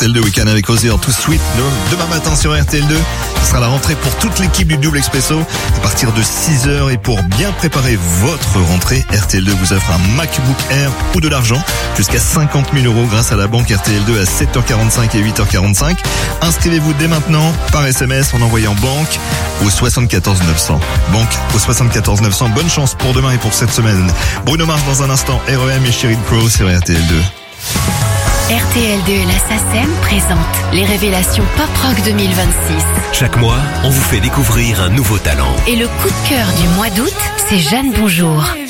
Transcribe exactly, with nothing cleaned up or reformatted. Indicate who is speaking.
Speaker 1: R T L deux Week-end avec Ozzy All Too Sweet. Demain matin sur R T L deux, ce sera la rentrée pour toute l'équipe du Double Expresso à partir de six heures. Et pour bien préparer votre rentrée, R T L deux vous offre un MacBook Air ou de l'argent jusqu'à cinquante mille euros grâce à la banque R T L deux à sept heures quarante-cinq et huit heures quarante-cinq. Inscrivez-vous dès maintenant par S M S en envoyant banque au soixante-quatorze neuf cents. Banque au soixante-quatorze neuf cents. Bonne chance pour demain et pour cette semaine. Bruno Mars dans un instant, R E M et Sheryl Crow sur R T L deux.
Speaker 2: R T L deux et la SACEM présentent les révélations Pop Rock deux mille vingt-six.
Speaker 3: Chaque mois, on vous fait découvrir un nouveau talent.
Speaker 2: Et le coup de cœur du mois d'août, c'est Jeanne Bonjour.